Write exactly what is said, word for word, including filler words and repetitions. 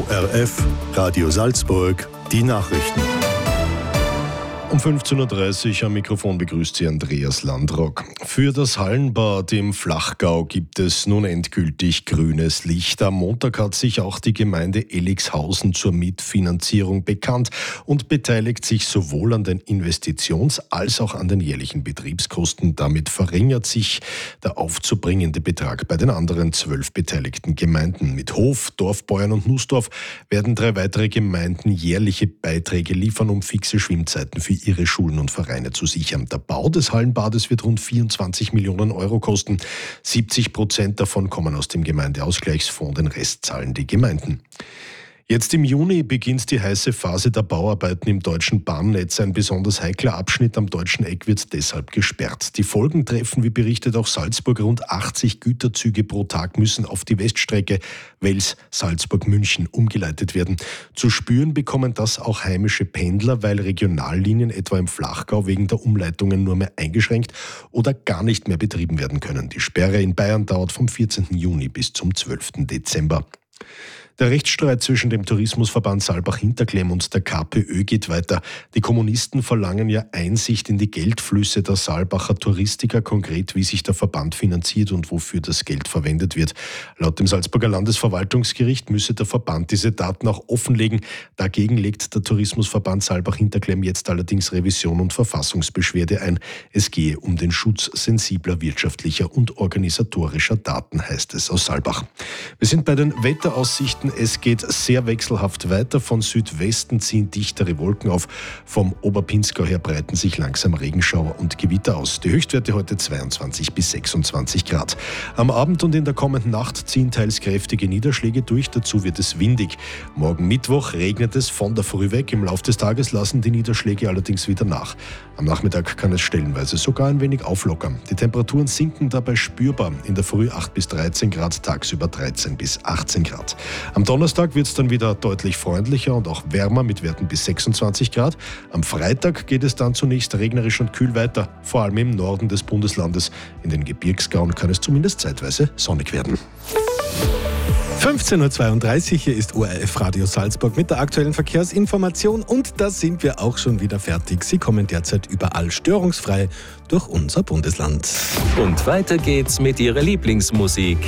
O R F, Radio Salzburg, die Nachrichten. Um fünfzehn Uhr dreißig am Mikrofon begrüßt Sie Andreas Landrock. Für das Hallenbad im Flachgau gibt es nun endgültig grünes Licht. Am Montag hat sich auch die Gemeinde Elligshausen zur Mitfinanzierung bekannt und beteiligt sich sowohl an den Investitions- als auch an den jährlichen Betriebskosten. Damit verringert sich der aufzubringende Betrag bei den anderen zwölf beteiligten Gemeinden. Mit Hof, Dorfbeuern und Nussdorf werden drei weitere Gemeinden jährliche Beiträge liefern, um fixe Schwimmzeiten für ihre Schulen und Vereine zu sichern. Der Bau des Hallenbades wird rund vierundzwanzig Millionen Euro kosten. siebzig Prozent davon kommen aus dem Gemeindeausgleichsfonds, den Rest zahlen die Gemeinden. Jetzt im Juni beginnt die heiße Phase der Bauarbeiten im deutschen Bahnnetz. Ein besonders heikler Abschnitt am deutschen Eck wird deshalb gesperrt. Die Folgen treffen, wie berichtet auch Salzburg, rund achtzig Güterzüge pro Tag müssen auf die Weststrecke Wels-Salzburg-München umgeleitet werden. Zu spüren bekommen das auch heimische Pendler, weil Regionallinien etwa im Flachgau wegen der Umleitungen nur mehr eingeschränkt oder gar nicht mehr betrieben werden können. Die Sperre in Bayern dauert vom vierzehnten Juni bis zum zwölften Dezember. Der Rechtsstreit zwischen dem Tourismusverband Saalbach-Hinterklemm und der KPÖ geht weiter. Die Kommunisten verlangen ja Einsicht in die Geldflüsse der Saalbacher Touristiker, konkret wie sich der Verband finanziert und wofür das Geld verwendet wird. Laut dem Salzburger Landesverwaltungsgericht müsse der Verband diese Daten auch offenlegen. Dagegen legt der Tourismusverband Saalbach-Hinterklemm jetzt allerdings Revision und Verfassungsbeschwerde ein. Es gehe um den Schutz sensibler wirtschaftlicher und organisatorischer Daten, heißt es aus Saalbach. Wir sind bei den Wetteraussichten. Es geht sehr wechselhaft weiter. Von Südwesten ziehen dichtere Wolken auf. Vom Oberpinzgau her breiten sich langsam Regenschauer und Gewitter aus. Die Höchstwerte heute zweiundzwanzig bis sechsundzwanzig Grad. Am Abend und in der kommenden Nacht ziehen teils kräftige Niederschläge durch. Dazu wird es windig. Morgen Mittwoch regnet es von der Früh weg. Im Laufe des Tages lassen die Niederschläge allerdings wieder nach. Am Nachmittag kann es stellenweise sogar ein wenig auflockern. Die Temperaturen sinken dabei spürbar. In der Früh acht bis dreizehn Grad, tagsüber dreizehn bis achtzehn Grad. Am Donnerstag wird es dann wieder deutlich freundlicher und auch wärmer mit Werten bis sechsundzwanzig Grad. Am Freitag geht es dann zunächst regnerisch und kühl weiter, vor allem im Norden des Bundeslandes. In den Gebirgsgauen kann es zumindest zeitweise sonnig werden. fünfzehn Uhr zweiunddreißig, hier ist O R F Radio Salzburg mit der aktuellen Verkehrsinformation und da sind wir auch schon wieder fertig. Sie kommen derzeit überall störungsfrei durch unser Bundesland. Und weiter geht's mit Ihrer Lieblingsmusik.